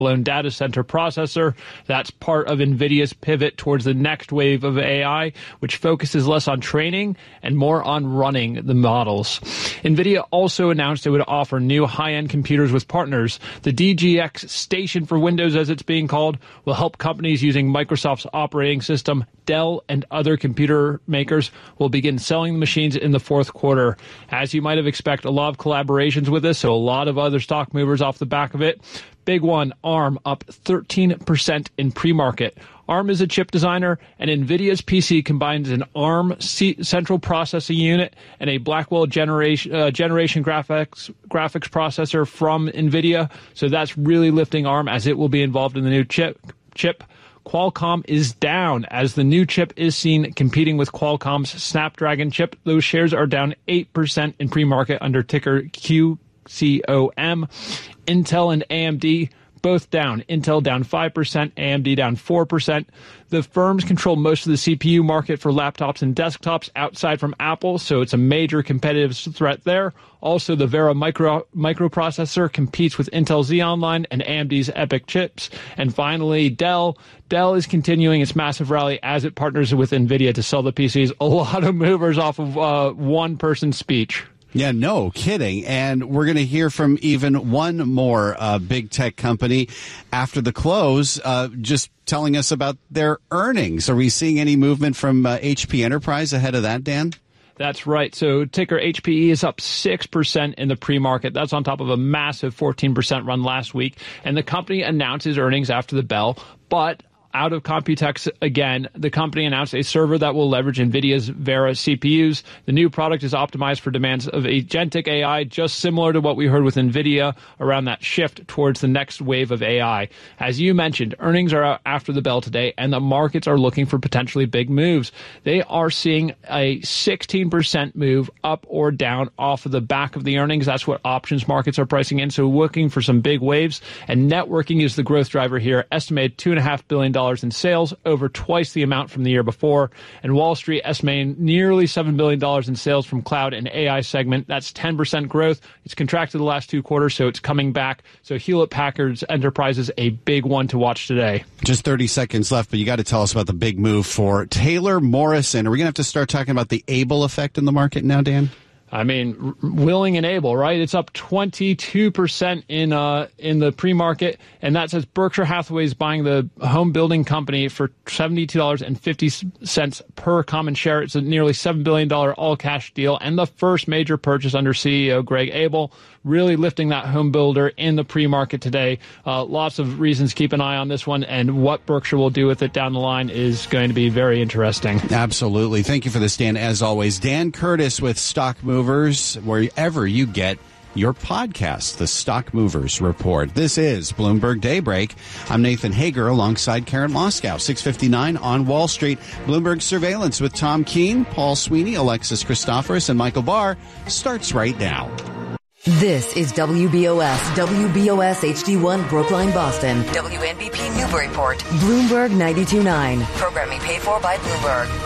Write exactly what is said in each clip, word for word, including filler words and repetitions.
standalone data center processor. That's part of NVIDIA's pivot towards the next wave of A I, which focuses less on training and more on running the models. NVIDIA also announced it would offer new high-end computers with partners. The D G X Station for Windows, as it's being called, will help companies using Microsoft's operating system. Dell and other computer makers will begin selling the machines in the fourth quarter. As you might have expected, a lot of collaborations with this, so a lot of other stock movers off the back of it. Big one, ARM up thirteen percent in pre-market. ARM is a chip designer, and NVIDIA's P C combines an ARM C- central processing unit and a Blackwell generation uh, generation graphics graphics processor from NVIDIA. So that's really lifting ARM, as it will be involved in the new chip. chip. Qualcomm is down as the new chip is seen competing with Qualcomm's Snapdragon chip. Those shares are down eight percent in pre-market under ticker Q C O M. Intel and A M D both down. Intel down five percent, A M D down four percent. The firms control most of the C P U market for laptops and desktops outside from Apple, so it's a major competitive threat there. Also, the Vera micro, microprocessor competes with Intel Xeon Line and A M D's EPYC chips. And finally, Dell. Dell is continuing its massive rally as it partners with NVIDIA to sell the P Cs. A lot of movers off of uh, one person's speech. Yeah, no kidding. And we're going to hear from even one more uh, big tech company after the close, uh, just telling us about their earnings. Are we seeing any movement from uh, H P Enterprise ahead of that, Dan? That's right. So ticker H P E is up six percent in the pre-market. That's on top of a massive fourteen percent run last week. And the company announces earnings after the bell, but out of Computex again, the company announced a server that will leverage NVIDIA's Vera C P Us. The new product is optimized for demands of agentic A I, just similar to what we heard with NVIDIA around that shift towards the next wave of A I. As you mentioned, earnings are out after the bell today, and the markets are looking for potentially big moves. They are seeing a sixteen percent move up or down off of the back of the earnings. That's what options markets are pricing in, so looking for some big waves. And networking is the growth driver here, estimated two point five billion dollars in sales, over twice the amount from the year before. And Wall Street estimating nearly seven billion dollars in sales from cloud and A I segment. That's ten percent growth. It's contracted the last two quarters, so it's coming back. So Hewlett-Packard's Enterprise is a big one to watch today. Just thirty seconds left, but you got to tell us about the big move for Taylor Morrison. Are we going to have to start talking about the Able effect in the market now, Dan? I mean, willing and able, right? It's up twenty-two percent in uh, in the pre-market, and that says Berkshire Hathaway is buying the home building company for seventy-two dollars and fifty cents per common share. It's a nearly seven billion dollars all-cash deal, and the first major purchase under C E O Greg Abel, really lifting that home builder in the pre-market today. Uh, lots of reasons to keep an eye on this one, and what Berkshire will do with it down the line is going to be very interesting. Absolutely. Thank you for this, Dan, as always. Dan Curtis with Stock Movers, wherever you get your podcast, the Stock Movers Report. This is Bloomberg Daybreak. I'm Nathan Hager alongside Karen Moscow, six fifty-nine on Wall Street. Bloomberg Surveillance with Tom Keene, Paul Sweeney, Alexis Christoforous, and Michael Barr starts right now. This is W B O S, W B O S H D one Brookline, Boston. W N B P Newburyport. Bloomberg ninety-two point nine. Programming paid for by Bloomberg.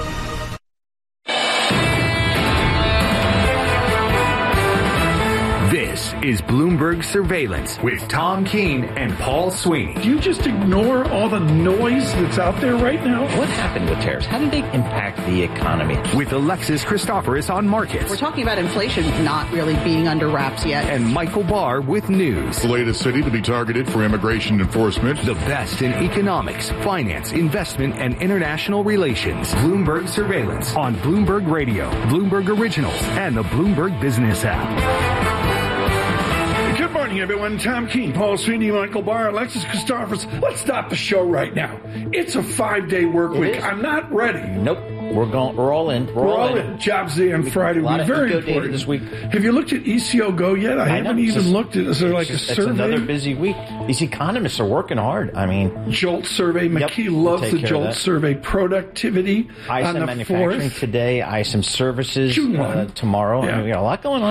This is Bloomberg Surveillance with Tom Keene and Paul Sweeney. Do you just ignore all the noise that's out there right now? What happened with tariffs? How did they impact the economy? With Alexis Christoforous on markets. We're talking about inflation not really being under wraps yet. And Michael Barr with news. The latest city to be targeted for immigration enforcement. The best in economics, finance, investment, and international relations. Bloomberg Surveillance on Bloomberg Radio, Bloomberg Originals, and the Bloomberg Business app. Good morning, everyone. Tom Keene, Paul Sweeney, Michael Barr, Alexis Christoforous. Let's stop the show right now. It's a five-day work It week. is. I'm not ready. Nope. We're going. We're all in. We're, We're all in. Jobs Day on Friday will be very important this week. Have you looked at E C O Go yet? I, I haven't know. even It's looked at. Is there like just, a survey? It's another busy week. These economists are working hard. I mean, Jolt survey. Yep, McKee we'll loves take the care of Jolt that. survey. Productivity I S on M the manufacturing fourth. today. I S M services June uh, first. tomorrow. Yeah. I mean, we got a lot going on here.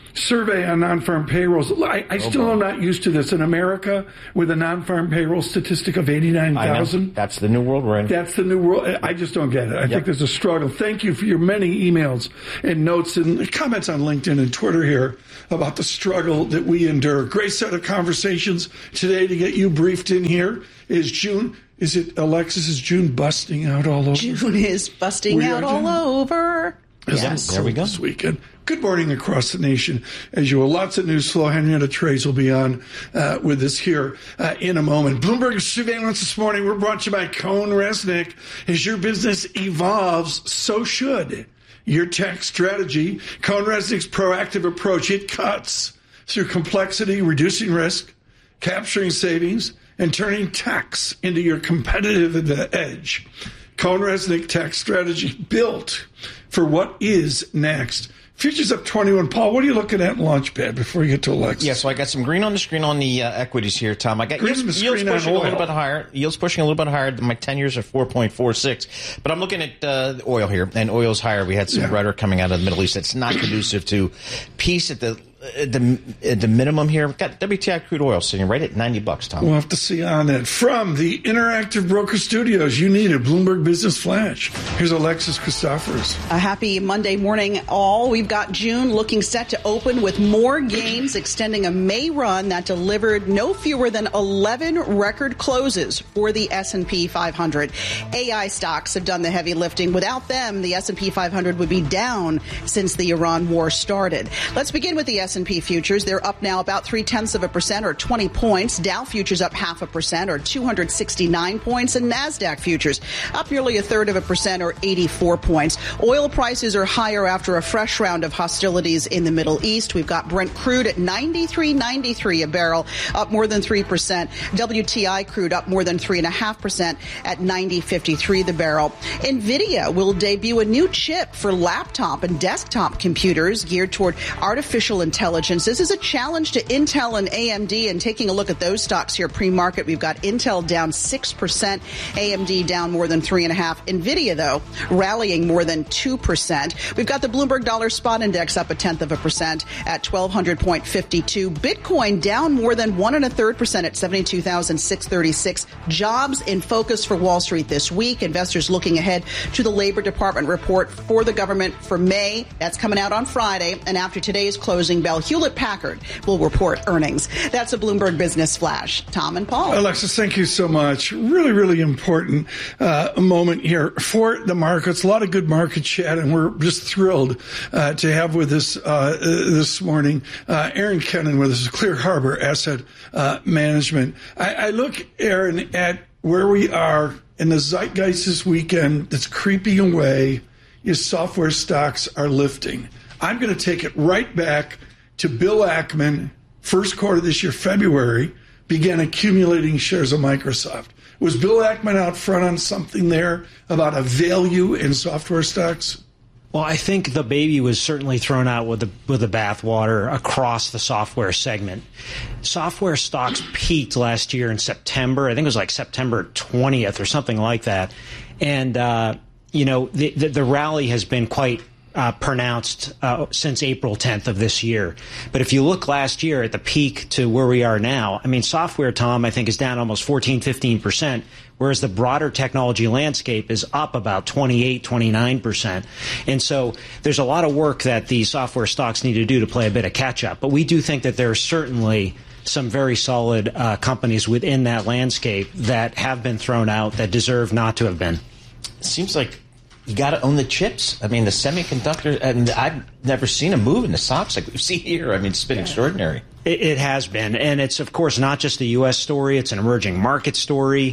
survey on non-farm payrolls. I, I Oh, still boy. am not used to this. In America, with a non-farm payroll statistic of eighty-nine I know. thousand. That's the new world we're in. That's the new world. I just don't get it. I Yep. think there's a struggle. Thank you for your many emails and notes and comments on LinkedIn and Twitter here about the struggle that we endure. Great set of conversations today to get you briefed in here. Is June, is it, Alexis, is June busting out all over? June is busting We out are, all June? over. Is Yes. that There we go. This weekend. Good morning across the nation. As usual, lots of news flow. Henrietta Trays will be on uh, with us here uh, in a moment. Bloomberg Surveillance this morning. We're brought to you by Cohn Resnick. As your business evolves, so should your tech strategy. Cohn Resnick's proactive approach, it cuts through complexity, reducing risk, capturing savings, and turning tax into your competitive edge. Cohn Resnick Tech Strategy built for what is next. Futures up twenty-one. Paul, what are you looking at in Launchpad before you get to Alexis? Yeah, so I got some green on the screen on the uh, equities here, Tom. I got Green yields, on the yields screen on pushing a little oil. bit higher. Yields pushing a little bit higher. My ten years are four point four six. But I'm looking at uh, oil here, and oil's higher. We had some Yeah. rhetoric coming out of the Middle East that's not conducive to peace at the at the, at the minimum here. We've got W T I crude oil sitting right at ninety bucks, Tom. We'll have to see on that. From the Interactive Broker Studios, you need a Bloomberg Business Flash. Here's Alexis Christophorous. A happy Monday morning, all. We've got June looking set to open with more gains, extending a May run that delivered no fewer than eleven record closes for the S and P five hundred. A I stocks have done the heavy lifting. Without them, the S and P five hundred would be down since the Iran war started. Let's begin with the S and P futures. They're up now about three-tenths of a percent or twenty points. Dow futures up half a percent or two hundred sixty-nine points. And NASDAQ futures up nearly a third of a percent or eighty-four points. Oil prices are higher after a fresh round of hostilities in the Middle East. We've got Brent crude at ninety-three ninety-three a barrel, up more than three percent. W T I crude up more than three point five percent at ninety fifty-three the barrel. NVIDIA will debut a new chip for laptop and desktop computers geared toward artificial intelligence. This is a challenge to Intel and A M D, and taking a look at those stocks here pre-market, we've got Intel down six percent, A M D down more than three point five percent. NVIDIA, though, rallying more than two percent. We've got the Bloomberg Dollar Spot Index up a tenth of a percent at twelve hundred point five two. Bitcoin down more than one and a third percent at seventy-two thousand six hundred thirty-six. Jobs in focus for Wall Street this week. Investors looking ahead to the Labor Department report for the government for May. That's coming out on Friday. And after today's closing bell, Hewlett-Packard will report earnings. That's a Bloomberg Business Flash. Tom and Paul. Alexis, thank you so much. Really, really important uh, moment here for the markets. A lot of good market chat, and we're just thrilled uh, to have with us uh, uh, this morning uh, Aaron Kennan with us, Clear Harbor Asset uh, Management. I, I look, Aaron, at where we are in the zeitgeist this weekend that's creeping away. Is software stocks are lifting. I'm going to take it right back to Bill Ackman, first quarter this year, February, began accumulating shares of Microsoft. Was Bill Ackman out front on something there about a value in software stocks? Well, I think the baby was certainly thrown out with the with the bathwater across the software segment. Software stocks peaked last year in September. I think it was like September twentieth or something like that. And, uh, you know, the, the, the rally has been quite Uh, pronounced uh, since April tenth of this year. But if you look last year at the peak to where we are now, I mean, software, Tom, I think is down almost fourteen, fifteen percent, whereas the broader technology landscape is up about twenty-eight, twenty-nine percent. And so there's a lot of work that the software stocks need to do to play a bit of catch up. But we do think that there are certainly some very solid uh, companies within that landscape that have been thrown out that deserve not to have been. Seems like you got to own the chips. I mean, the semiconductor, and I've never seen a move in the stocks like we've seen here. I mean, it's been extraordinary. It, it has been. And it's, of course, not just a U S story. It's an emerging market story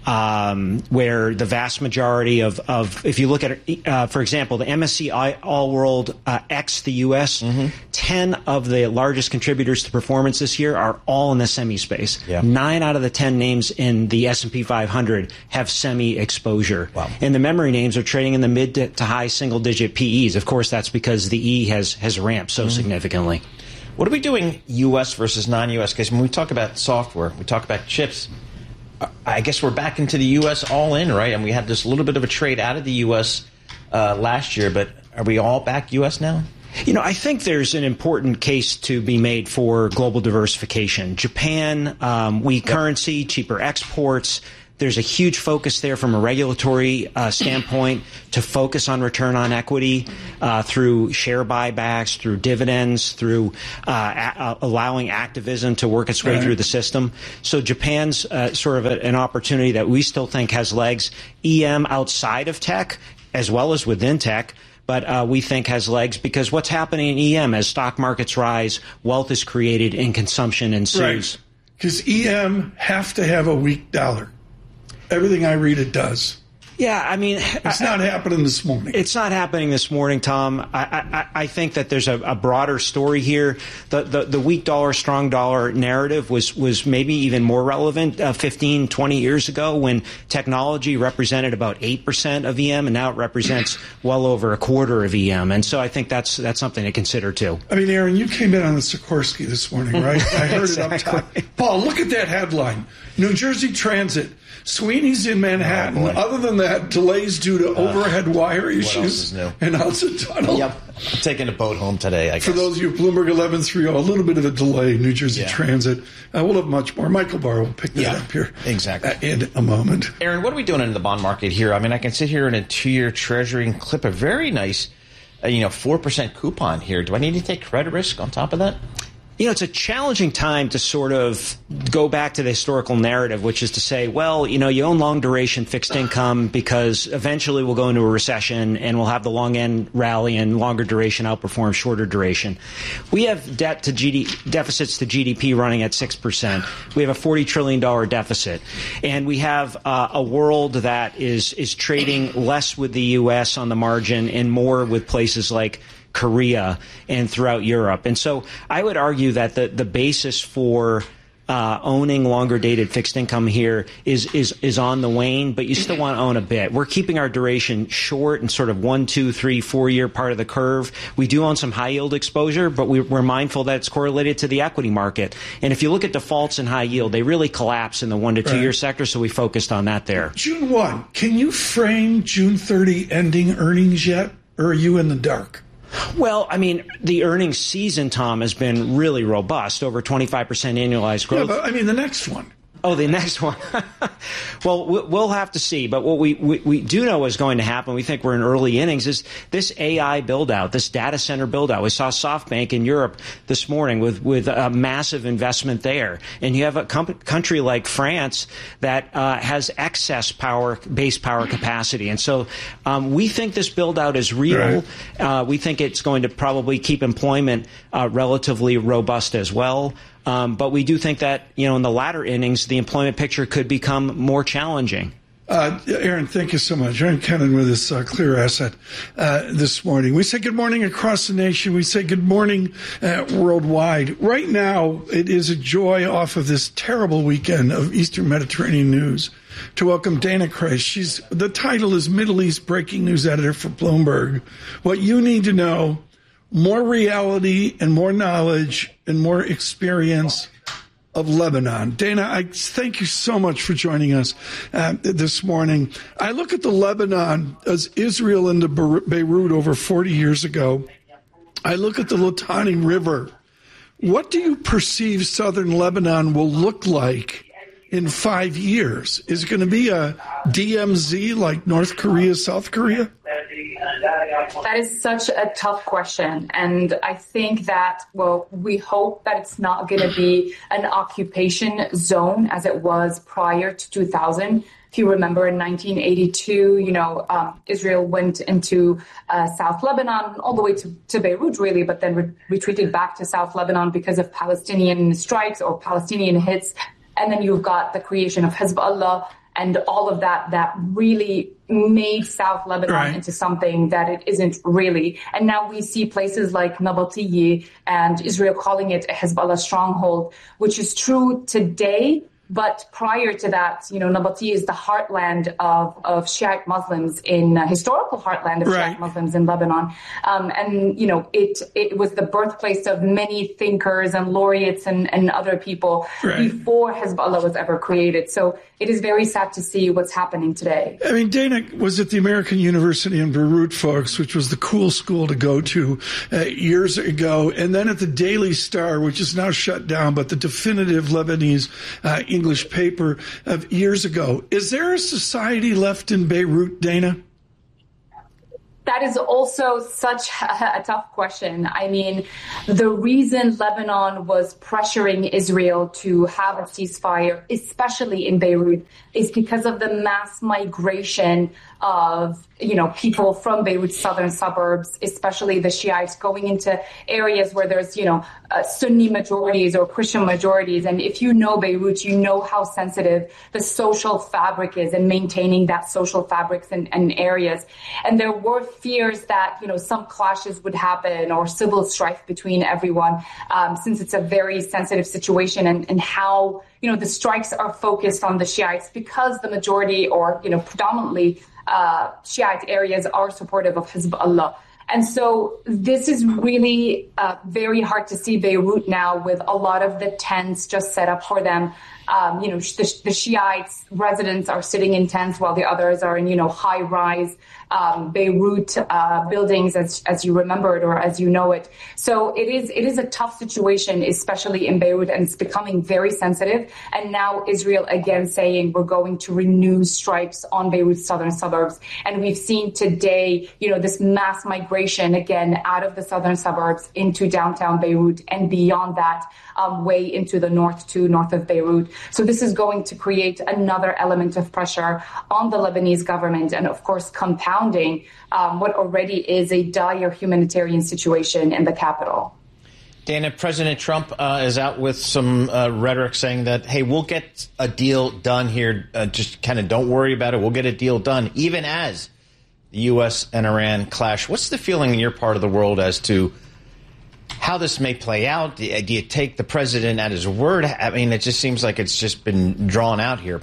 um, where the vast majority of, of if you look at it, uh, for example, the M S C I All World uh, X the U S, mm-hmm. ten of the largest contributors to performance this year are all in the semi space. Yeah. Nine out of the ten names in the S and P five hundred have semi exposure. Wow. And the memory names are trading in the mid to, to high single digit P Es. Of course, that's because the E has, has ramped so mm-hmm. significantly. What are we doing U S versus non-U S? Because when we talk about software, we talk about chips, I guess we're back into the U S all in, right? And we had this little bit of a trade out of the U S uh, last year, but are we all back U S now? You know, I think there's an important case to be made for global diversification. Japan, um, weak yep. currency, cheaper exports. There's a huge focus there from a regulatory uh, standpoint to focus on return on equity uh, through share buybacks, through dividends, through uh, a- allowing activism to work its way right. through the system. So Japan's uh, sort of a, an opportunity that we still think has legs. E M outside of tech as well as within tech, but uh, we think has legs because what's happening in E M as stock markets rise, wealth is created and consumption ensues. Right. Because E M have to have a weak dollar. Everything I read, it does. Yeah, I mean... It's not I, happening this morning. It's not happening this morning, Tom. I, I, I think that there's a, a broader story here. The, the the weak dollar, strong dollar narrative was, was maybe even more relevant uh, fifteen, twenty years ago when technology represented about eight percent of E M, and now it represents well over a quarter of E M. And so I think that's that's something to consider, too. I mean, Aaron, you came in on the Sikorsky this morning, right? I heard exactly. it up top. Paul, look at that headline. New Jersey Transit. Sweeney's in Manhattan. Oh, other than that, delays due to uh, overhead wire issues and Hudson Tunnel. Yep. I'm taking a boat home today, I guess. For those of you, Bloomberg eleven thirty, a little bit of a delay, New Jersey yeah. Transit. Uh, we'll have much more. Michael Barr will pick that yeah, up here exactly. uh, in a moment. Aaron, what are we doing in the bond market here? I mean, I can sit here in a two-year Treasury and clip a very nice, uh, you know, four percent coupon here. Do I need to take credit risk on top of that? You know, it's a challenging time to sort of go back to the historical narrative, which is to say, well, you know, you own long duration fixed income because eventually we'll go into a recession and we'll have the long end rally and longer duration outperform shorter duration. We have debt to G D deficits to G D P running at six percent. We have a forty trillion dollars deficit. And we have uh, a world that is, is trading less with the U S on the margin and more with places like Korea and throughout Europe. And so I would argue that the, the basis for uh, owning longer dated fixed income here is, is, is on the wane, but you still want to own a bit. We're keeping our duration short and sort of one, two, three, four year part of the curve. We do own some high yield exposure, but we, we're mindful that it's correlated to the equity market. And if you look at defaults in high yield, they really collapse in the one to two right. year sector. So we focused on that there. June first, can you frame June thirtieth ending earnings yet? Or are you in the dark? Well, I mean, the earnings season, Tom, has been really robust, over twenty-five percent annualized growth. Yeah, but I mean, the next one. Oh, the next one. Well, we'll have to see. But what we, we, we do know is going to happen, we think we're in early innings, is this A I build-out, this data center build-out. We saw SoftBank in Europe this morning with, with a massive investment there. And you have a com- country like France that uh, has excess power, base power capacity. And so um, we think this build-out is real. Right. Uh, we think it's going to probably keep employment uh, relatively robust as well. Um, but we do think that, you know, in the latter innings, the employment picture could become more challenging. Uh, Aaron, thank you so much. Aaron Kennan with us, uh, Clear Asset, uh, this morning. We say good morning across the nation. We say good morning uh, worldwide. Right now, it is a joy off of this terrible weekend of Eastern Mediterranean news to welcome Dana Kreis. She's, the title is Middle East Breaking News Editor for Bloomberg. What you need to know, more reality and more knowledge and more experience of Lebanon. Dana, I thank you so much for joining us uh, this morning. I look at the Lebanon as Israel into Beirut over forty years ago. I look at the Litani River. What do you perceive southern Lebanon will look like in five years? Is it going to be a D M Z like North Korea, South Korea? That is such a tough question. And I think that, well, we hope that it's not going to be an occupation zone as it was prior to two thousand. If you remember, in nineteen eighty-two, you know, um, Israel went into uh, South Lebanon all the way to, to Beirut, really, but then re- retreated back to South Lebanon because of Palestinian strikes or Palestinian hits. And then you've got the creation of Hezbollah and all of that that really made South Lebanon right. into something that it isn't really. And now we see places like Nabateeh and Israel calling it a Hezbollah stronghold, which is true today, But prior to that, you know, Nabati is the heartland of, of Shiite Muslims in uh, historical heartland of right. Shiite Muslims in Lebanon. Um, and, you know, it, it was the birthplace of many thinkers and laureates and, and other people right. before Hezbollah was ever created. So it is very sad to see what's happening today. I mean, Dana was at the American University in Beirut, folks, which was the cool school to go to uh, years ago. And then at the Daily Star, which is now shut down, but the definitive Lebanese uh, English paper of years ago. Is there a society left in Beirut, Dana? That is also such a, a tough question. I mean, the reason Lebanon was pressuring Israel to have a ceasefire, especially in Beirut, is because of the mass migration of, you know, people from Beirut's southern suburbs, especially the Shiites, going into areas where there's, you know, uh, Sunni majorities or Christian majorities. And if you know Beirut, you know how sensitive the social fabric is and maintaining that social fabrics and, and areas. And there were fears that, you know, some clashes would happen or civil strife between everyone, um, since it's a very sensitive situation, and, and how, you know, the strikes are focused on the Shiites because the majority or, you know, predominantly uh, Shiite areas are supportive of Hezbollah. And so this is really uh, very hard to see Beirut now with a lot of the tents just set up for them. Um, you know, the, the Shiites residents are sitting in tents while the others are in, you know, high rise um, Beirut uh, buildings, as as you remember it or as you know it. So it is it is a tough situation, especially in Beirut, and it's becoming very sensitive. And now Israel again saying we're going to renew strikes on Beirut's southern suburbs. And we've seen today, you know, this mass migration again out of the southern suburbs into downtown Beirut and beyond that, um, way into the north too, north of Beirut. So this is going to create another element of pressure on the Lebanese government and, of course, compounding um, what already is a dire humanitarian situation in the capital. Dana, President Trump uh, is out with some uh, rhetoric saying that, hey, we'll get a deal done here. Uh, just kind of don't worry about it. We'll get a deal done, even as the U S and Iran clash. What's the feeling in your part of the world as to how this may play out? Do you take the president at his word? I mean, it just seems like it's just been drawn out here.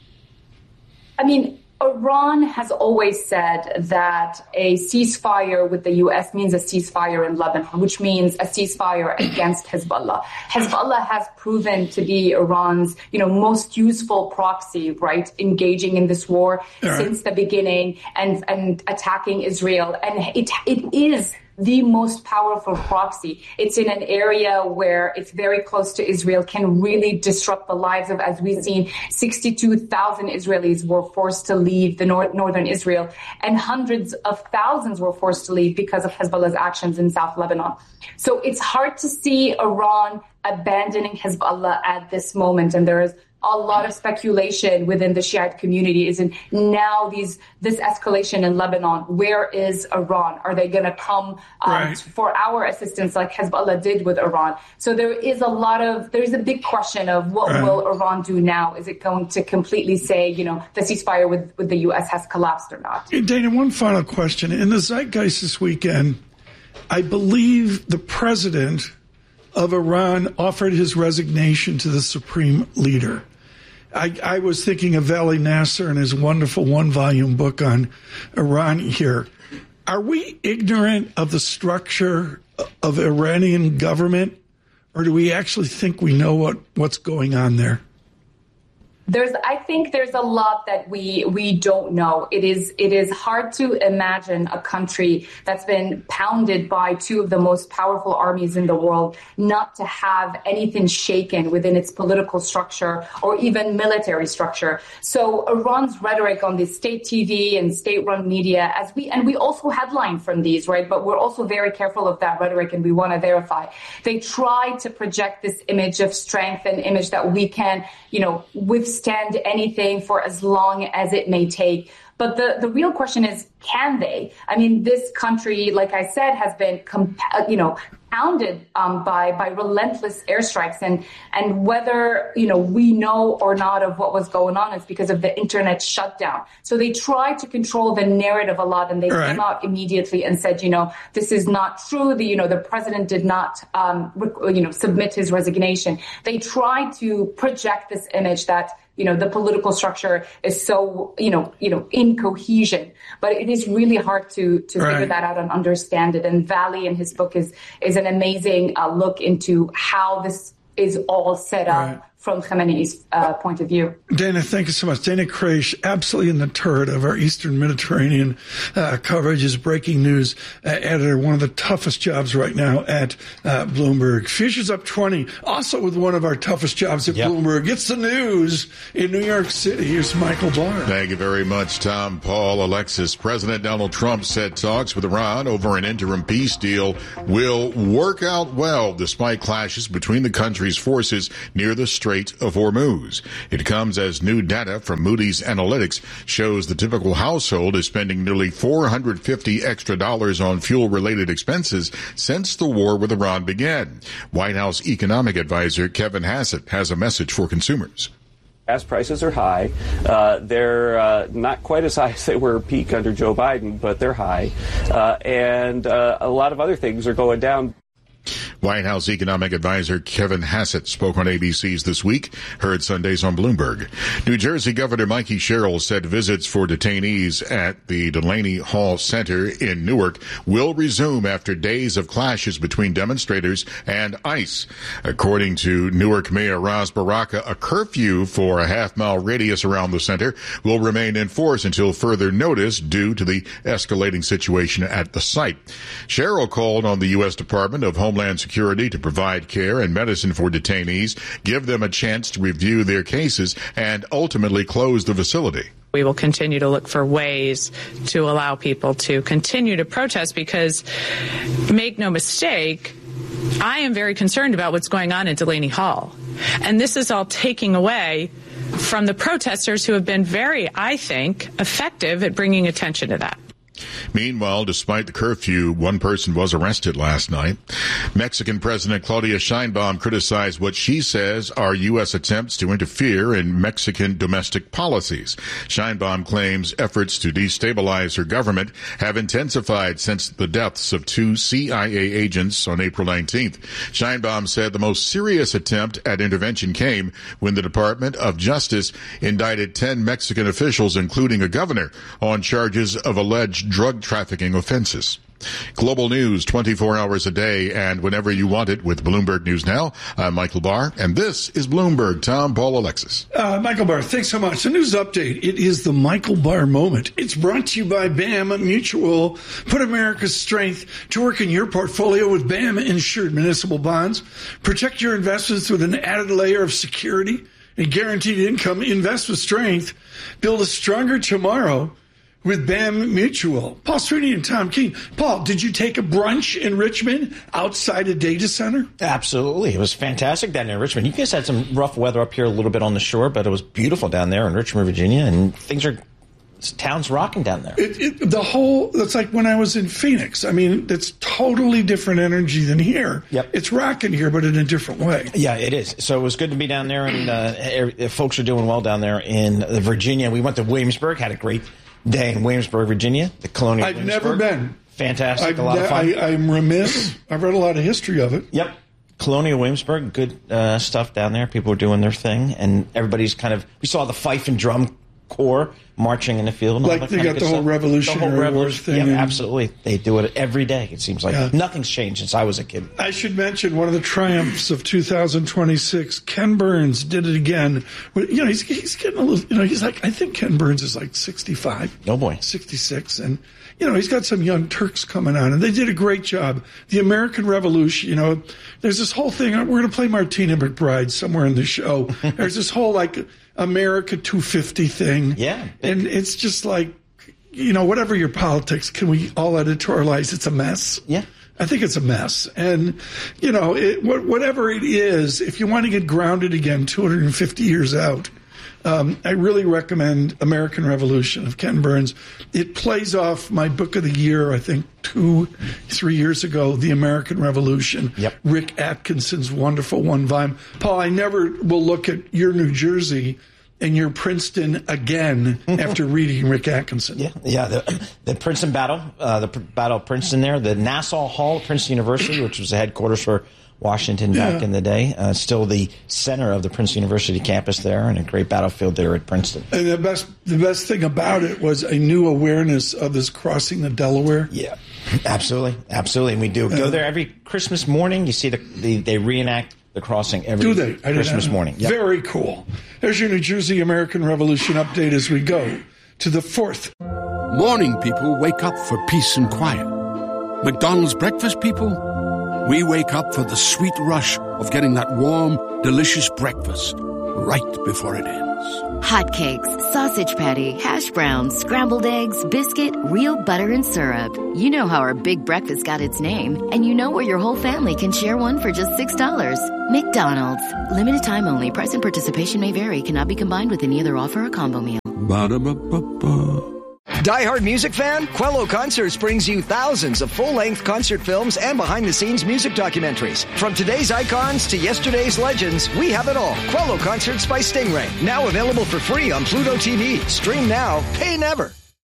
I mean, Iran has always said that a ceasefire with the U S means a ceasefire in Lebanon, which means a ceasefire against Hezbollah. Hezbollah has proven to be Iran's, you know, most useful proxy, right, engaging in this war yeah. since the beginning and, and attacking Israel. And it it is the most powerful proxy. It's in an area where it's very close to Israel, can really disrupt the lives of, as we've seen, sixty-two thousand Israelis were forced to leave the nor- northern Israel, and hundreds of thousands were forced to leave because of Hezbollah's actions in South Lebanon. So it's hard to see Iran abandoning Hezbollah at this moment, and there is a lot of speculation within the Shiite community is in now these this escalation in Lebanon. Where is Iran? Are they going to come um, right. for our assistance like Hezbollah did with Iran? So there is a lot of there's a big question of what right. will Iran do now? Is it going to completely say, you know, the ceasefire with, with the U S has collapsed or not? Hey, Dana, one final question. In the zeitgeist this weekend, I believe the president of Iran offered his resignation to the supreme leader. I, I was thinking of Vali Nasser and his wonderful one-volume book on Iran here. Are we ignorant of the structure of Iranian government, or do we actually think we know what, what's going on there? There's, I think there's a lot that we we don't know. It is it is hard to imagine a country that's been pounded by two of the most powerful armies in the world not to have anything shaken within its political structure or even military structure. So Iran's rhetoric on the state T V and state-run media, as we and we also headline from these, right? But we're also very careful of that rhetoric, and we want to verify. They try to project this image of strength and image that we can, you know, withstand stand anything for as long as it may take. But the, the real question is, can they? I mean, this country, like I said, has been, comp- you know, pounded um, by by relentless airstrikes, and and whether you know we know or not of what was going on is because of the internet shutdown. So they tried to control the narrative a lot, and they right. came out immediately and said, you know, this is not true. The you know the president did not um, you know submit his resignation. They tried to project this image that you know the political structure is so you know you know in cohesion, but it is really hard to to right. figure that out and understand it. And Valley in his book is is an amazing uh, look into how this is all set up right. from Khamenei's uh, point of view. Dana, thank you so much. Dana Kraish, absolutely in the turret of our Eastern Mediterranean uh, coverage, is breaking news uh, editor, one of the toughest jobs right now at uh, Bloomberg. Futures up twenty, also with one of our toughest jobs at yep. Bloomberg. It's the news in New York City. Here's Michael Barr. Thank you very much, Tom, Paul, Alexis. President Donald Trump said talks with Iran over an interim peace deal will work out well despite clashes between the country's forces near the Strait of Hormuz. It comes as new data from Moody's Analytics shows the typical household is spending nearly four hundred fifty extra dollars on fuel-related expenses since the war with Iran began. White House economic advisor Kevin Hassett has a message for consumers. Gas prices are high. Uh, they're uh, not quite as high as they were peak under Joe Biden, but they're high. Uh, and uh, a lot of other things are going down. White House economic advisor Kevin Hassett spoke on A B C's This Week, heard Sundays on Bloomberg. New Jersey Governor Mikey Sherrill said visits for detainees at the Delaney Hall Center in Newark will resume after days of clashes between demonstrators and ICE. According to Newark Mayor Ras Baraka, a curfew for a half-mile radius around the center will remain in force until further notice due to the escalating situation at the site. Sherrill called on the U S Department of Homeland Security Security to provide care and medicine for detainees, give them a chance to review their cases, and ultimately close the facility. We will continue to look for ways to allow people to continue to protest because, make no mistake, I am very concerned about what's going on at Delaney Hall. And this is all taking away from the protesters who have been very, I think, effective at bringing attention to that. Meanwhile, despite the curfew, one person was arrested last night. Mexican President Claudia Sheinbaum criticized what she says are U S attempts to interfere in Mexican domestic policies. Sheinbaum claims efforts to destabilize her government have intensified since the deaths of two C I A agents on April nineteenth. Sheinbaum said the most serious attempt at intervention came when the Department of Justice indicted ten Mexican officials, including a governor, on charges of alleged drug trafficking offenses. Global news twenty-four hours a day and whenever you want it with Bloomberg News Now. I'm Michael Barr, and this is Bloomberg. Tom, Paul, Alexis. Uh, Michael Barr, thanks so much. A news update. It is the Michael Barr moment. It's brought to you by B A M Mutual. Put America's strength to work in your portfolio with B A M insured municipal bonds. Protect your investments with an added layer of security and guaranteed income. Invest with strength. Build a stronger tomorrow with B A M Mutual. Paul Sweeney and Tom Keene. Paul, did you take a brunch in Richmond outside a data center? Absolutely. It was fantastic down there in Richmond. You guys had some rough weather up here a little bit on the shore, but it was beautiful down there in Richmond, Virginia, and things are, town's rocking down there. It, it, the whole, it's like when I was in Phoenix. I mean, it's totally different energy than here. Yep. It's rocking here, but in a different way. Yeah, it is. So it was good to be down there, and uh, folks are doing well down there in Virginia. We went to Williamsburg, had a great day in Williamsburg, Virginia, the Colonial I've never been. Fantastic, I've a lot ne- of fun. I, I'm remiss. I've read a lot of history of it. Yep. Colonial Williamsburg, good uh, stuff down there. People were doing their thing, and everybody's kind of, we saw the fife and drum corps marching in the field. And like they got the whole Revolutionary the whole War thing. Yeah, and, absolutely. They do it every day, it seems like. Yeah. Nothing's changed since I was a kid. I should mention one of the triumphs of two thousand twenty-six. Ken Burns did it again. You know, he's, he's getting a little, you know, he's like, I think Ken Burns is like sixty-five. Oh, boy. sixty-six. And, you know, he's got some young Turks coming on, and they did a great job. The American Revolution, you know, there's this whole thing. We're going to play Martina McBride somewhere in the show. There's this whole, like, America two fifty thing. Yeah. And it's just like, you know, whatever your politics, can we all editorialize it's a mess? Yeah. I think it's a mess. And, you know, it, whatever it is, if you want to get grounded again two hundred fifty years out, Um, I really recommend American Revolution of Ken Burns. It plays off my book of the year, I think, two, three years ago, The American Revolution. Yep. Rick Atkinson's wonderful one volume. Paul, I never will look at your New Jersey and your Princeton again after reading Rick Atkinson. Yeah, yeah. The, the Princeton battle, uh, the P- Battle of Princeton there, the Nassau Hall of Princeton University, which was the headquarters for Washington back Yeah. in the day, uh, still the center of the Princeton University campus there, and a great battlefield there at Princeton. And the best, the best thing about it was a new awareness of this crossing the Delaware. Yeah, absolutely, absolutely. And we do go there every Christmas morning. You see the, the they reenact the crossing every Do they? I Christmas didn't- morning. Yep. Very cool. There's your New Jersey American Revolution update as we go to the fourth. Morning people wake up for peace and quiet. McDonald's breakfast people, we wake up for the sweet rush of getting that warm, delicious breakfast right before it ends. Hotcakes, sausage patty, hash browns, scrambled eggs, biscuit, real butter and syrup. You know how our big breakfast got its name, and you know where your whole family can share one for just six dollars. McDonald's. Limited time only. Price and participation may vary. Cannot be combined with any other offer or combo meal. Ba-da-ba-ba-ba. Die Hard music fan? Quello Concerts brings you thousands of full-length concert films and behind-the-scenes music documentaries. From today's icons to yesterday's legends, we have it all. Quello Concerts by Stingray. Now available for free on Pluto T V. Stream now, pay never.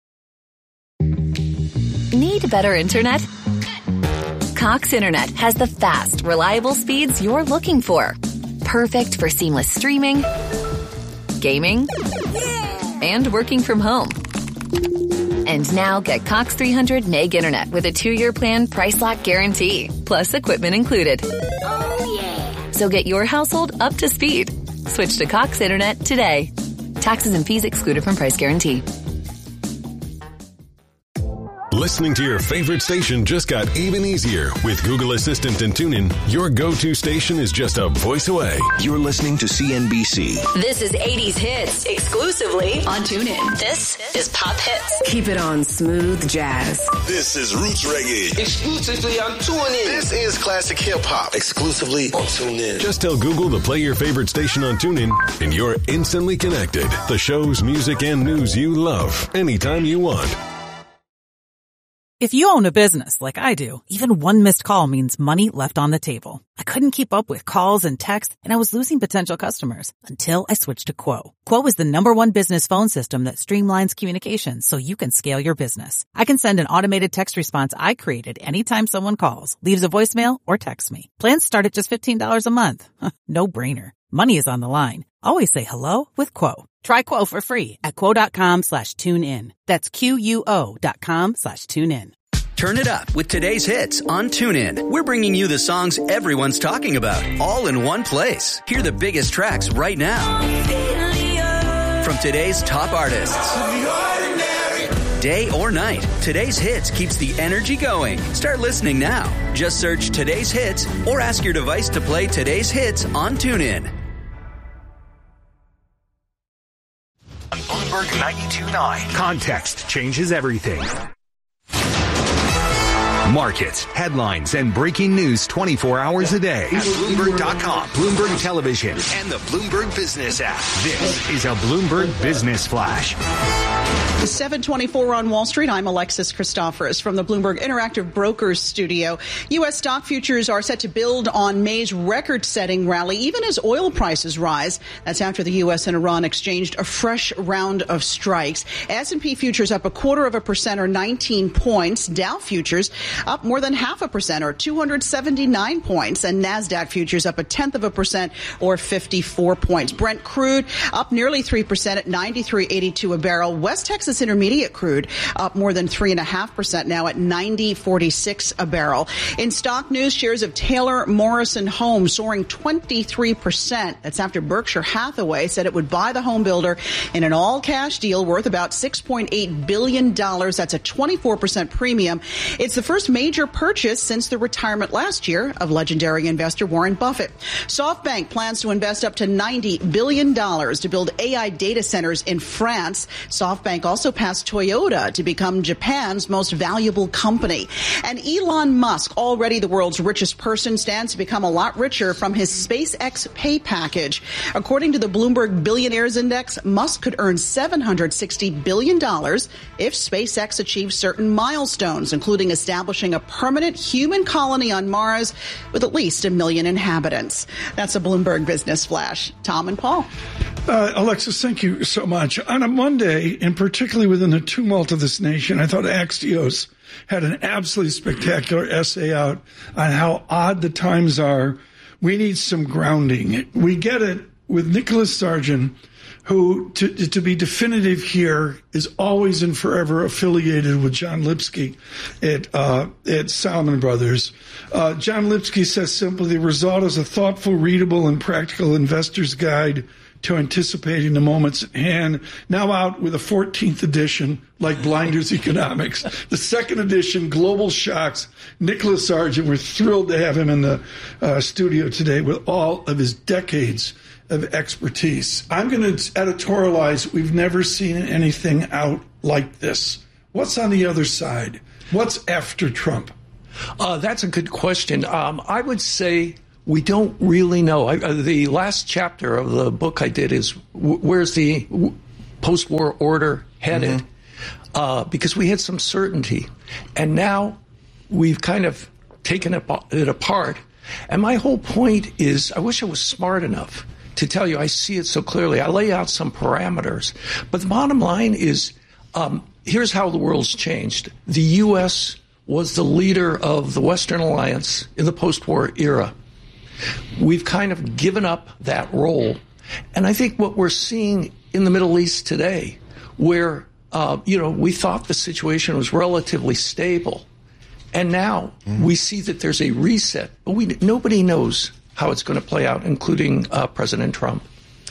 Need better internet? Cox Internet has the fast, reliable speeds you're looking for. Perfect for seamless streaming, gaming, and working from home. And now get Cox three hundred meg internet with a two-year plan price lock guarantee, plus equipment included. Oh, yeah. So get your household up to speed. Switch to Cox Internet today. Taxes and fees excluded from price guarantee. Listening to your favorite station just got even easier. With Google Assistant and TuneIn, your go-to station is just a voice away. You're listening to C N B C. This is eighties hits exclusively on TuneIn. This is Pop Hits. Keep it on smooth jazz. This is Roots Reggae. Exclusively on TuneIn. This is classic hip hop. Exclusively on TuneIn. Just tell Google to play your favorite station on TuneIn, and you're instantly connected. The shows, music, and news you love anytime you want. If you own a business like I do, even one missed call means money left on the table. I couldn't keep up with calls and texts, and I was losing potential customers until I switched to Quo. Quo is the number one business phone system that streamlines communications so you can scale your business. I can send an automated text response I created anytime someone calls, leaves a voicemail, or texts me. Plans start at just fifteen dollars a month. No brainer. Money is on the line. Always say hello with Quo. Try Quo for free at quo.com slash tune in. That's Q-U-O dot com slash tune in. Turn it up with today's hits on TuneIn. We're bringing you the songs everyone's talking about, all in one place. Hear the biggest tracks right now. From today's top artists. Day or night, today's hits keeps the energy going. Start listening now. Just search today's hits or ask your device to play today's hits on TuneIn. Bloomberg ninety-two point nine. Context changes everything. Markets, headlines, and breaking news twenty-four hours a day. At Bloomberg dot com, Bloomberg Television, and the Bloomberg Business app. This is a Bloomberg Business Flash. seven twenty-four on Wall Street. I'm Alexis Christoforous from the Bloomberg Interactive Brokers studio. U S stock futures are set to build on May's record-setting rally, even as oil prices rise. That's after the U S and Iran exchanged a fresh round of strikes. S and P futures up a quarter of a percent or nineteen points. Dow futures up more than half a percent or two hundred seventy-nine points. And NASDAQ futures up a tenth of a percent or fifty-four points. Brent crude up nearly three percent at ninety-three eighty-two a barrel. West Texas Intermediate crude up more than three and a half percent now at ninety forty-six a barrel. In stock news, shares of Taylor Morrison Homes soaring twenty-three percent. That's after Berkshire Hathaway said it would buy the home builder in an all-cash deal worth about six point eight billion dollars. That's a twenty-four percent premium. It's the first major purchase since the retirement last year of legendary investor Warren Buffett. SoftBank plans to invest up to ninety billion dollars to build A I data centers in France. SoftBank also passed Toyota to become Japan's most valuable company. And Elon Musk, already the world's richest person, stands to become a lot richer from his SpaceX pay package. According to the Bloomberg Billionaires Index, Musk could earn seven hundred sixty billion dollars if SpaceX achieves certain milestones, including establishing a permanent human colony on Mars with at least a million inhabitants. That's a Bloomberg Business Flash. Tom and Paul. Uh, Alexis, thank you so much. On a Monday, and particularly within the tumult of this nation, I thought Axios had an absolutely spectacular essay out on how odd the times are. We need some grounding. We get it with Nicholas Sargent, who, to, to be definitive here, is always and forever affiliated with John Lipsky at, uh, at Salomon Brothers. Uh, John Lipsky says simply, the result is a thoughtful, readable, and practical investor's guide to anticipating the moments at hand, now out with a fourteenth edition, like Blinders Economics. The second edition, Global Shocks. Nicholas Sargent, we're thrilled to have him in the uh, studio today with all of his decades of expertise. I'm going to editorialize, we've never seen anything out like this. What's on the other side? What's after Trump? Uh, that's a good question. Um, I would say we don't really know. I, uh, the last chapter of the book I did is w- where's the w- post-war order headed? Mm-hmm. Uh, because we had some certainty. And now we've kind of taken it, it apart. And my whole point is, I wish I was smart enough to tell you I see it so clearly. I lay out some parameters. But the bottom line is, um, here's how the world's changed. The U S was the leader of the Western alliance in the post-war era. We've kind of given up that role. And I think what we're seeing in the Middle East today, where, uh, you know, we thought the situation was relatively stable. And now mm-hmm. we see that there's a reset, but we nobody knows how it's going to play out, including uh, President Trump.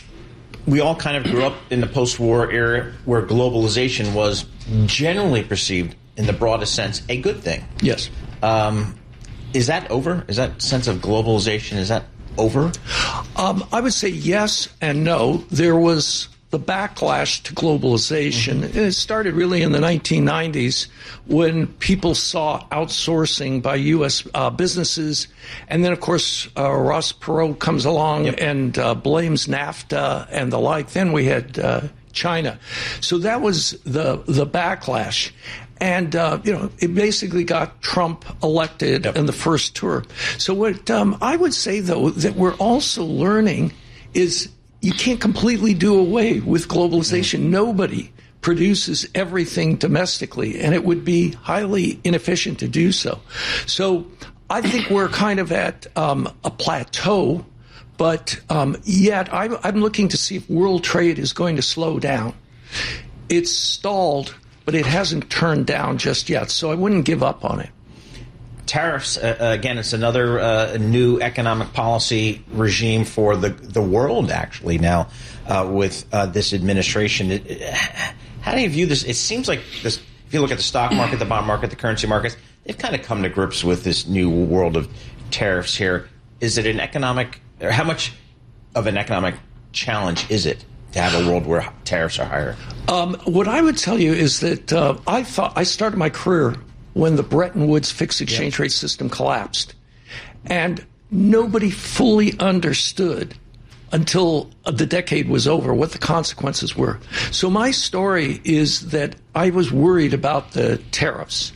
We all kind of grew up in the post-war era where globalization was generally perceived, in the broadest sense, a good thing. Yes. Um, is that over? Is that sense of globalization, is that over? Um, I would say yes and no. There was the backlash to globalization. Mm-hmm. It started really in the nineteen nineties when people saw outsourcing by U S uh, businesses. And then, of course, uh, Ross Perot comes along yep. and uh, blames NAFTA and the like. Then we had uh, China. So that was the the backlash. And, uh, you know, it basically got Trump elected yep. in the first tour. So what um, I would say, though, that we're also learning is you can't completely do away with globalization. Mm-hmm. Nobody produces everything domestically, and it would be highly inefficient to do so. So I think we're kind of at um, a plateau, but um, yet I'm, I'm looking to see if world trade is going to slow down. It's stalled, but it hasn't turned down just yet, so I wouldn't give up on it. Tariffs, uh, again, it's another uh, new economic policy regime for the the world, actually, now uh, with uh, this administration. It, it, how do you view this? It seems like this, if you look at the stock market, the bond market, the currency markets, they've kind of come to grips with this new world of tariffs here. Is it an economic, or how much of an economic challenge is it to have a world where tariffs are higher? Um, what I would tell you is that uh, I thought I started my career when the Bretton Woods fixed exchange yep. rate system collapsed. And nobody fully understood until the decade was over what the consequences were. So my story is that I was worried about the tariffs.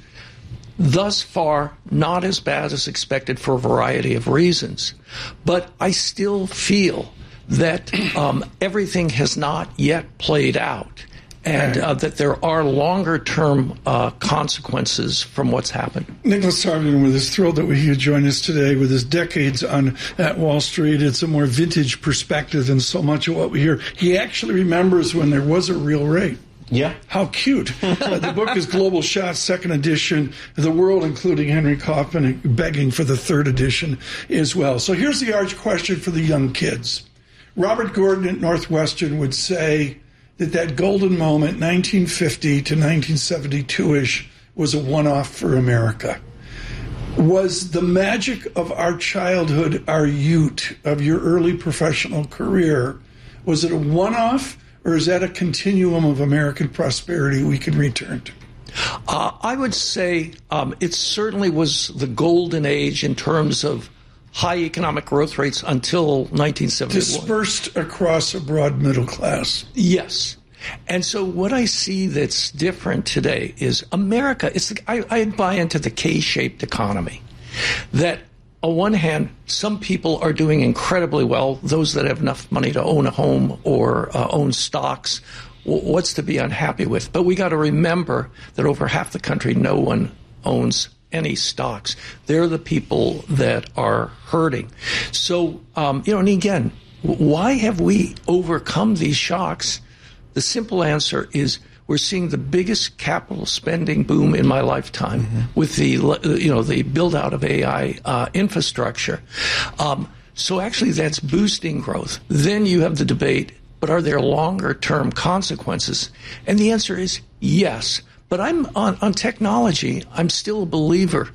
Thus far, not as bad as expected for a variety of reasons. But I still feel that um, everything has not yet played out. And uh, that there are longer-term uh, consequences from what's happened. Nicholas Sargent with us, thrilled that he could join us today with his decades on at Wall Street. It's a more vintage perspective than so much of what we hear. He actually remembers when there was a real rate. Yeah. How cute. uh, the book is Global Shots, second edition. The world, including Henry Kaufman, begging for the third edition as well. So here's the arch question for the young kids. Robert Gordon at Northwestern would say that that golden moment, nineteen fifty to nineteen seventy-two-ish, was a one-off for America. Was the magic of our childhood, our youth, of your early professional career, was it a one-off, or is that a continuum of American prosperity we can return to? Uh, I would say um, it certainly was the golden age in terms of high economic growth rates until nineteen seventy-one. Dispersed across a broad middle class. Yes. And so what I see that's different today is America, it's, I, I buy into the K-shaped economy. That on one hand, some people are doing incredibly well, those that have enough money to own a home or uh, own stocks. What's to be unhappy with? But we got to remember that over half the country, no one owns any stocks. They're the people that are hurting. So, um, you know, and again, why have we overcome these shocks? The simple answer is we're seeing the biggest capital spending boom in my lifetime mm-hmm. with the, you know, the build out of A I uh, infrastructure. Um, so actually that's boosting growth. Then you have the debate, but are there longer term consequences? And the answer is yes. But I'm on, on technology, I'm still a believer.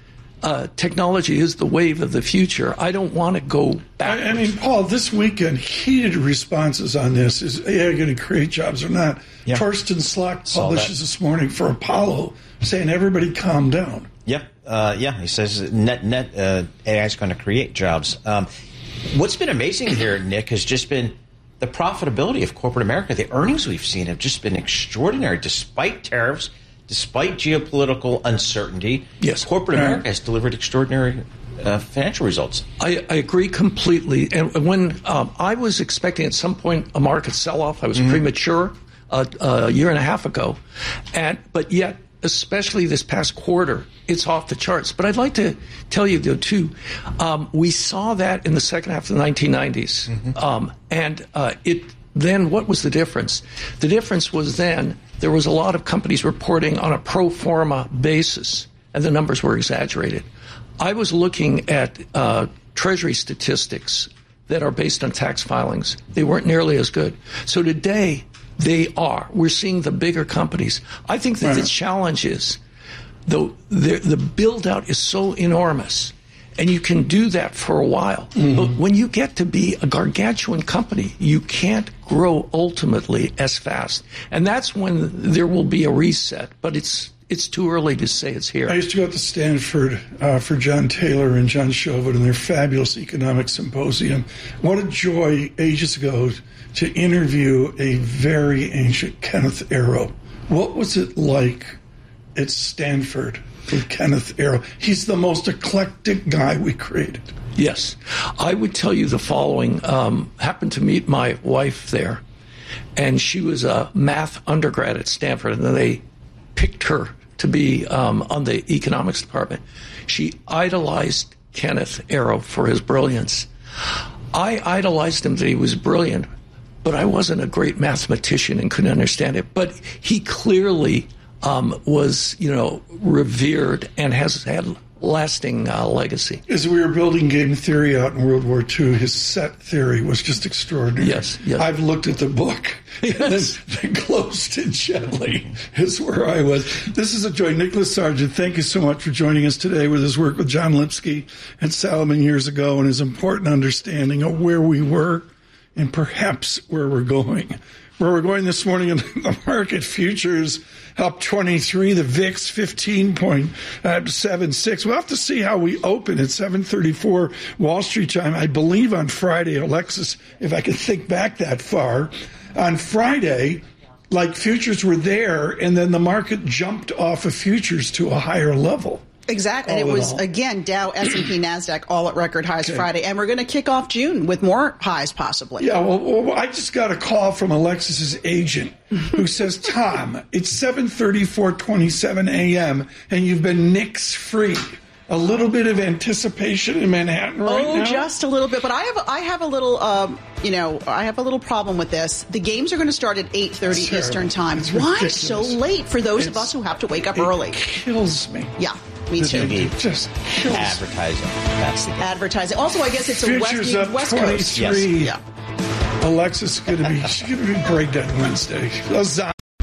Uh, technology is the wave of the future. I don't want to go back. I, I mean, Paul, this weekend, heated responses on this. Is A I going to create jobs or not? Yeah. Torsten Slok publishes this morning for Apollo saying everybody calm down. Yep. Uh, yeah, he says net, net uh, A I is going to create jobs. Um, what's been amazing here, Nick, has just been the profitability of corporate America. The earnings we've seen have just been extraordinary, despite tariffs, despite geopolitical uncertainty. Yes, corporate America has delivered extraordinary uh, financial results. I, I agree completely. And when um, I was expecting at some point a market sell-off, I was mm-hmm. premature uh, a year and a half ago, and but yet, especially this past quarter, it's off the charts. But I'd like to tell you, though, too, um, we saw that in the second half of the nineteen nineties. Mm-hmm. Um, and uh, it then what was the difference? The difference was then there was a lot of companies reporting on a pro forma basis, and the numbers were exaggerated. I was looking at uh, Treasury statistics that are based on tax filings. They weren't nearly as good. So today, they are. We're seeing the bigger companies. I think that right. the challenge is, though, the, the build-out is so enormous, and you can do that for a while. Mm-hmm. But when you get to be a gargantuan company, you can't grow ultimately as fast. And that's when there will be a reset. But it's it's too early to say it's here. I used to go up to Stanford uh, for John Taylor and John Chauvin and their fabulous economic symposium. What a joy ages ago to interview a very ancient Kenneth Arrow. What was it like at Stanford with Kenneth Arrow? He's the most eclectic guy we created. Yes. I would tell you the following. Um, happened to meet my wife there, and she was a math undergrad at Stanford, and then they picked her to be um, on the economics department. She idolized Kenneth Arrow for his brilliance. I idolized him that he was brilliant, but I wasn't a great mathematician and couldn't understand it. But he clearly um, was, you know, revered and has had lasting uh, legacy. As we were building game theory out in World War Two, his set theory was just extraordinary. Yes, yes. I've looked at the book. Yes. And then closed it gently is where I was. This is a joy. Nicholas Sargent, thank you so much for joining us today with his work with John Lipsky and Salomon years ago and his important understanding of where we were and perhaps where we're going. Where we're going this morning in the market futures up twenty-three, the V I X fifteen point seven six. We'll have to see how we open at seven thirty-four Wall Street time. I believe on Friday, Alexis, if I can think back that far, on Friday, like futures were there, and then the market jumped off of futures to a higher level. Exactly. And it was, again, Dow, S and P, NASDAQ, all at record highs okay. Friday. And we're going to kick off June with more highs, possibly. Yeah, well, well, I just got a call from Alexis's agent who says, Tom, it's seven thirty-four twenty-seven a.m., and you've been Nix-free. A little bit of anticipation in Manhattan right oh, now? Oh, just a little bit. But I have I have a little, um, you know, I have a little problem with this. The games are going to start at eight thirty Eastern Time. Why so late for those it's, of us who have to wake up it early? It kills me. Yeah. Me too. It just kills advertising. That's the game. Advertising. Also, I guess it's Futures a up West, West Coast. Yes. Yeah. Alexis is going to be she's going to be great that Wednesday.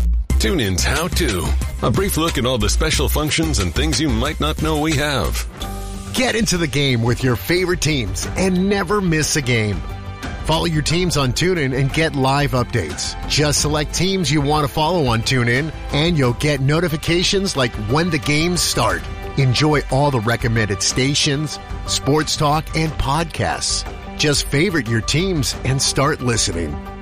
TuneIn's How To. A brief look at all the special functions and things you might not know we have. Get into the game with your favorite teams and never miss a game. Follow your teams on TuneIn and get live updates. Just select teams you want to follow on TuneIn, and you'll get notifications like when the games start. Enjoy all the recommended stations, sports talk, and podcasts. Just favorite your teams and start listening.